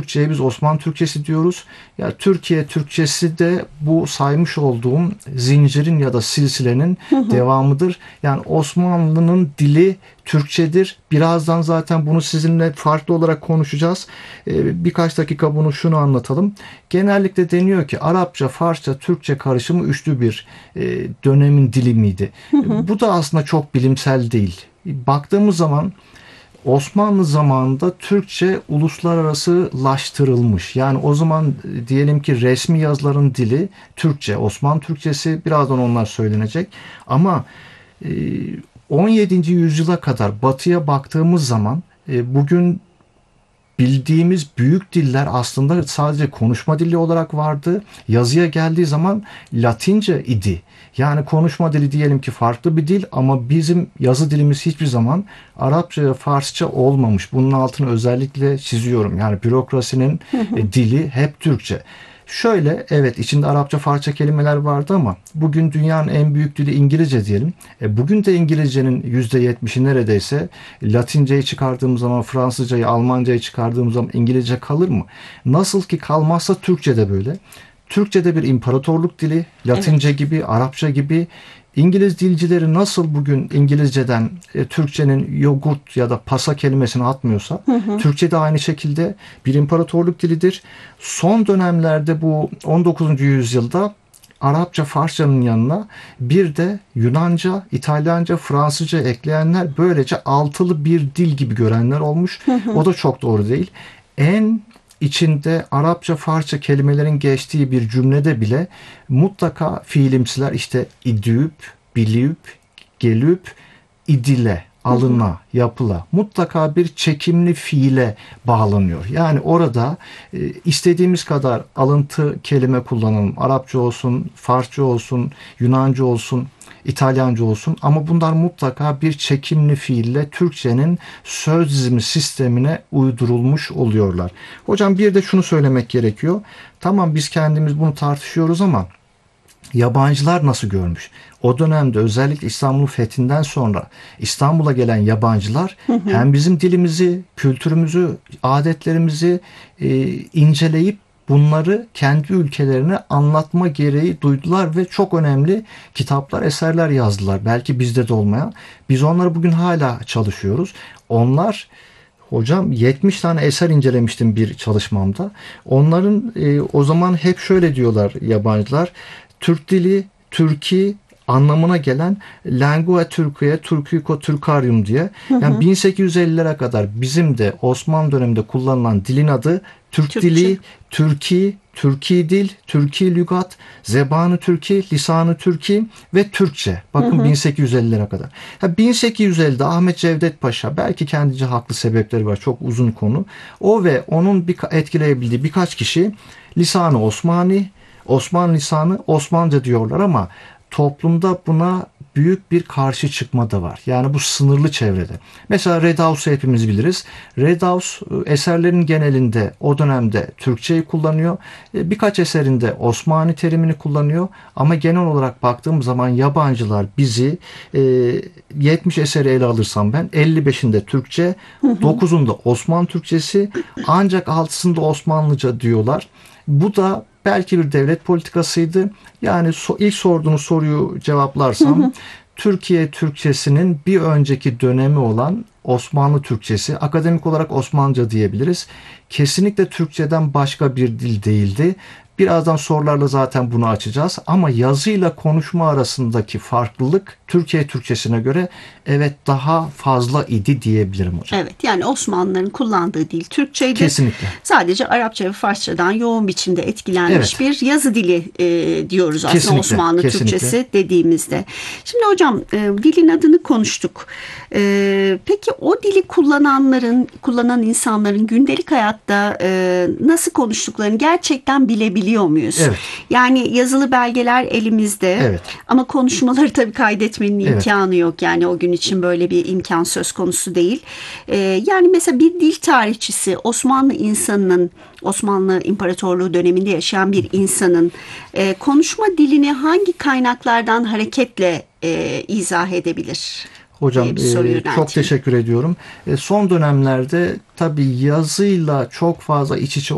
Türkçe'ye biz Osmanlı Türkçesi diyoruz. Ya Türkiye Türkçesi de bu saymış olduğum zincirin ya da silsilenin devamıdır. Yani Osmanlı'nın dili Türkçedir. Birazdan zaten bunu sizinle farklı olarak konuşacağız. Birkaç dakika şunu anlatalım. Genellikle deniyor ki Arapça, Farsça, Türkçe karışımı üçlü bir dönemin dili miydi? Bu da aslında çok bilimsel değil. Baktığımız zaman Osmanlı zamanında Türkçe uluslararasılaştırılmış. Yani o zaman diyelim ki resmi yazıların dili Türkçe, Osmanlı Türkçesi, birazdan onlar söylenecek. Ama 17. yüzyıla kadar batıya baktığımız zaman bugün bildiğimiz büyük diller aslında sadece konuşma dili olarak vardı. Yazıya geldiği zaman Latince idi. Yani konuşma dili diyelim ki farklı bir dil ama bizim yazı dilimiz hiçbir zaman Arapça ve Farsça olmamış. Bunun altını özellikle çiziyorum. Yani bürokrasinin dili hep Türkçe. Şöyle, evet, içinde Arapça, Farsça kelimeler vardı ama bugün dünyanın en büyük dili İngilizce diyelim. Bugün de İngilizcenin %70'i neredeyse, Latinceyi çıkardığımız zaman, Fransızcayı, Almancayı çıkardığımız zaman İngilizce kalır mı? Nasıl ki kalmazsa Türkçe de böyle. Türkçe de bir imparatorluk dili, Latince gibi, Arapça gibi. İngiliz dilcileri nasıl bugün İngilizceden Türkçenin yogurt ya da pasa kelimesini atmıyorsa, Türkçe de aynı şekilde bir imparatorluk dilidir. Son dönemlerde bu 19. yüzyılda Arapça, Farsçanın yanına bir de Yunanca, İtalyanca, Fransızca ekleyenler, böylece altılı bir dil gibi görenler olmuş. O da çok doğru değil. En içinde Arapça, Farsça kelimelerin geçtiği bir cümlede bile mutlaka fiilimsiler, işte idüp, bilüp, gelüp, idile, alına, yapıla, mutlaka bir çekimli fiile bağlanıyor. Yani orada istediğimiz kadar alıntı kelime kullanalım. Arapça olsun, Farsça olsun, Yunanca olsun, İtalyanca olsun, ama bunlar mutlaka bir çekimli fiille Türkçenin söz dizimi sistemine uydurulmuş oluyorlar. Hocam, bir de şunu söylemek gerekiyor. Tamam, biz kendimiz bunu tartışıyoruz ama yabancılar nasıl görmüş? O dönemde özellikle İstanbul'un fethinden sonra İstanbul'a gelen yabancılar hem bizim dilimizi, kültürümüzü, adetlerimizi inceleyip bunları kendi ülkelerine anlatma gereği duydular ve çok önemli kitaplar, eserler yazdılar. Belki bizde de olmayan. Biz onları bugün hala çalışıyoruz. Onlar, hocam, 70 tane eser incelemiştim bir çalışmamda. Onların o zaman hep şöyle diyorlar yabancılar: Türk dili, Türki anlamına gelen lingua turcae, turcico turcarium diye. Yani 1850'lere kadar bizim de Osmanlı döneminde kullanılan dilin adı Türk Türkçe. dili, Türki, Türki dil, Türki lügat, zebanı Türki, lisanı Türki ve Türkçe. Bakın 1850'lere kadar. 1850'de Ahmet Cevdet Paşa, belki kendince haklı sebepleri var, çok uzun konu. O ve onun etkileyebildiği birkaç kişi lisanı Osmani, Osmanlı lisanı Osmanlıca diyorlar ama toplumda buna büyük bir karşı çıkma da var. Yani bu sınırlı çevrede. Mesela Redaus'u hepimiz biliriz. Redaus eserlerin genelinde o dönemde Türkçeyi kullanıyor. Birkaç eserinde Osmanlı terimini kullanıyor. Ama genel olarak baktığım zaman yabancılar bizi 70 eseri ele alırsam ben 55'inde Türkçe, 9'unda Osmanlı Türkçesi, ancak 6'sında Osmanlıca diyorlar. Bu da belki bir devlet politikasıydı. Yani ilk sorduğunuz soruyu cevaplarsam, Türkiye Türkçesinin bir önceki dönemi olan Osmanlı Türkçesi, akademik olarak Osmanlıca diyebiliriz, kesinlikle Türkçeden başka bir dil değildi. Birazdan sorularla zaten bunu açacağız. Ama yazıyla konuşma arasındaki farklılık Türkiye Türkçesine göre evet daha fazla idi diyebilirim hocam. Evet, yani Osmanlıların kullandığı dil Türkçeydi. Kesinlikle. Sadece Arapça ve Farsçadan yoğun biçimde etkilenmiş bir yazı dili diyoruz aslında. Kesinlikle, Osmanlı Türkçesi dediğimizde. Şimdi hocam, dilin adını konuştuk. Peki o dili kullanan insanların gündelik hayatta nasıl konuştuklarını gerçekten bilebiliyor muyuz? Evet. Yani yazılı belgeler elimizde. Evet. Ama konuşmaları tabii kaydetmenin imkanı yok. Yani o gün için böyle bir imkan söz konusu değil. Yani mesela bir dil tarihçisi Osmanlı insanının, Osmanlı İmparatorluğu döneminde yaşayan bir insanın konuşma dilini hangi kaynaklardan hareketle izah edebilir? Hocam, çok teşekkür ediyorum. Son dönemlerde tabii yazıyla çok fazla iç içe